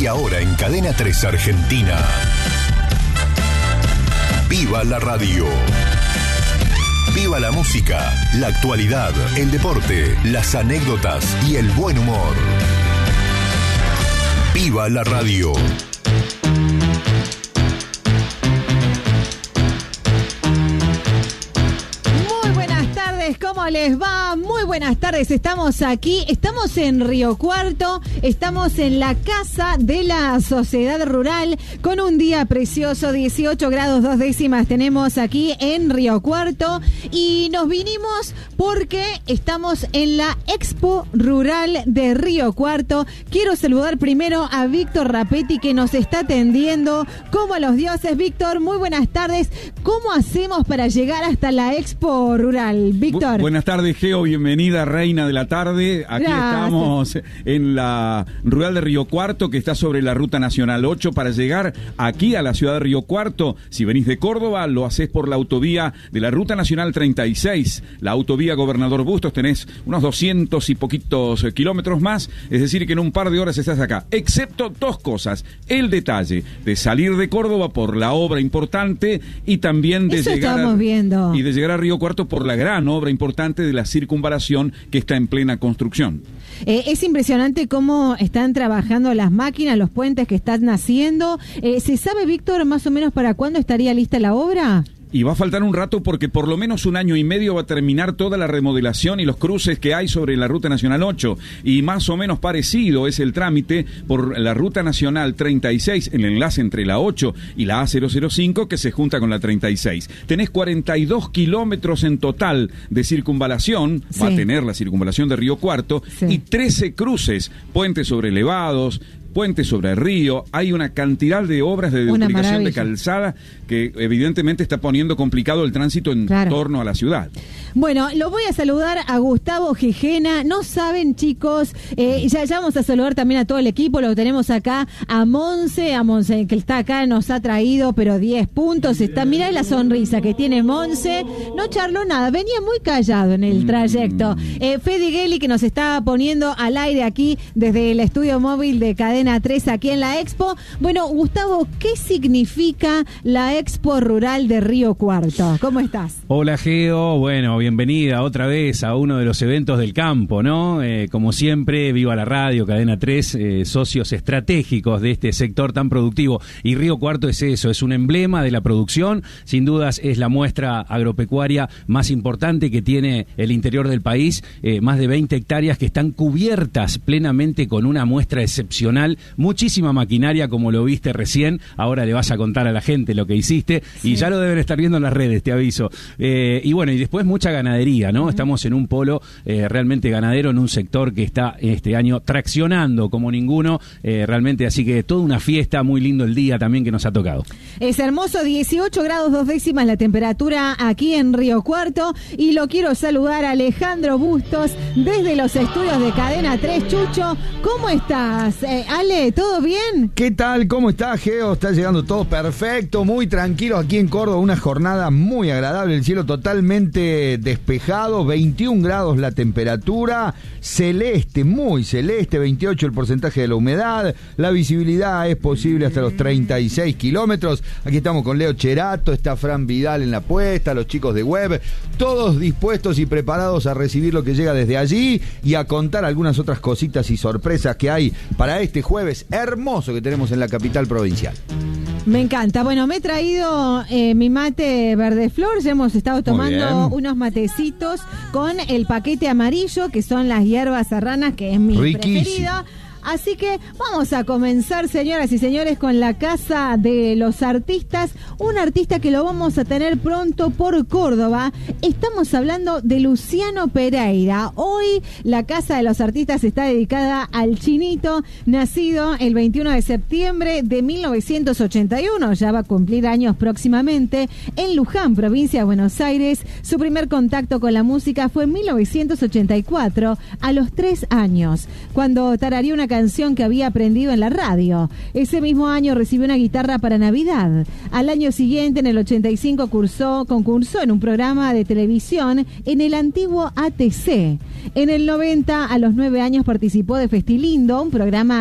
Y ahora en Cadena 3 Argentina. ¡Viva la radio! ¡Viva la música, la actualidad, el deporte, las anécdotas y el buen humor! ¡Viva la radio! ¿Cómo les va? Muy buenas tardes, estamos aquí, estamos en Río Cuarto, estamos en la Casa de la Sociedad Rural con un día precioso, 18 grados 2 décimas tenemos aquí en Río Cuarto y nos vinimos porque estamos en la Expo Rural de Río Cuarto. Quiero saludar primero a Víctor Rapetti que nos está atendiendo como a los dioses. Víctor, muy buenas tardes. ¿Cómo hacemos para llegar hasta la Expo Rural? Víctor. Buenas tardes, Geo, bienvenida, reina de la tarde. Aquí estamos en la Rural de Río Cuarto, que está sobre la Ruta Nacional 8. Para llegar aquí a la ciudad de Río Cuarto, si venís de Córdoba, lo hacés por la autovía de la Ruta Nacional 36, la autovía Gobernador Bustos. Tenés unos 200 y poquitos kilómetros más, es decir, que en un par de horas estás acá. Excepto dos cosas: el detalle de salir de Córdoba por la obra importante y también de llegar a Río Cuarto por la gran obra importante de la circunvalación que está en plena construcción. Es impresionante cómo están trabajando las máquinas, los puentes que están haciendo. ¿Se sabe, Víctor, más o menos para cuándo estaría lista la obra? Y va a faltar un rato porque por lo menos 1 año y medio va a terminar toda la remodelación y los cruces que hay sobre la Ruta Nacional 8. Y más o menos parecido es el trámite por la Ruta Nacional 36, el enlace entre la 8 y la A005 que se junta con la 36. Tenés 42 kilómetros en total de circunvalación, va a tener la circunvalación de Río Cuarto, y 13 cruces, puentes sobre elevados, puentes sobre el río. Hay una cantidad de obras de duplicación de calzada que evidentemente está poniendo complicado el tránsito en torno a la ciudad. Bueno, lo voy a saludar a Gustavo Gijena. No saben, chicos, ya vamos a saludar también a todo el equipo. Lo tenemos acá a Monse que está acá, nos ha traído pero 10 puntos. Mirá la sonrisa que tiene Monse. No charló nada, venía muy callado en el trayecto. Fede Gelli, que nos está poniendo al aire aquí desde el estudio móvil de Cadena 3 aquí en la Expo. Bueno, Gustavo, ¿qué significa la Expo Rural de Río Cuarto? ¿Cómo estás? Hola, Geo. Bueno, bienvenida otra vez a uno de los eventos del campo, ¿no? Como siempre, viva la radio, Cadena 3, socios estratégicos de este sector tan productivo. Y Río Cuarto es eso, es un emblema de la producción. Sin dudas es la muestra agropecuaria más importante que tiene el interior del país. Más de 20 hectáreas que están cubiertas plenamente con una muestra excepcional. Muchísima maquinaria, como lo viste recién. Ahora le vas a contar a la gente lo que hiciste. Y ya lo deben estar viendo en las redes, te aviso. Y bueno, y después mucha ganadería, ¿no? Estamos en un polo realmente ganadero, en un sector que está este año traccionando como ninguno, realmente, así que toda una fiesta, muy lindo el día también que nos ha tocado. Es hermoso, 18 grados 2 décimas la temperatura aquí en Río Cuarto, y lo quiero saludar a Alejandro Bustos desde los estudios de Cadena 3. Chucho, ¿cómo estás? Ale, ¿todo bien? ¿Qué tal? ¿Cómo estás, Geo? Está llegando todo perfecto, muy tranquilo aquí en Córdoba, una jornada muy agradable, el cielo totalmente despejado, 21 grados la temperatura, celeste, muy celeste, 28 el porcentaje de la humedad, la visibilidad es posible hasta los 36 kilómetros. Aquí estamos con Leo Cherato, está Fran Vidal en la puesta, los chicos de web, todos dispuestos y preparados a recibir lo que llega desde allí y a contar algunas otras cositas y sorpresas que hay para este jueves hermoso que tenemos en la capital provincial. Me encanta. Bueno, me he traído mi mate verde flor. Ya hemos estado tomando unos matecitos con el paquete amarillo, que son las hierbas serranas, que es mi preferida. Así que vamos a comenzar, señoras y señores, con la Casa de los Artistas, un artista que lo vamos a tener pronto por Córdoba. Estamos hablando de Luciano Pereira. Hoy la Casa de los Artistas está dedicada al Chinito, nacido el 21 de septiembre de 1981, ya va a cumplir años próximamente, en Luján, provincia de Buenos Aires. Su primer contacto con la música fue en 1984, a los 3 años, cuando tarareó una canción que había aprendido en la radio. Ese mismo año recibió una guitarra para Navidad. Al año siguiente, en el 85, concursó en un programa de televisión en el antiguo ATC. En el 90, a los 9 años, participó de Festilindo, un programa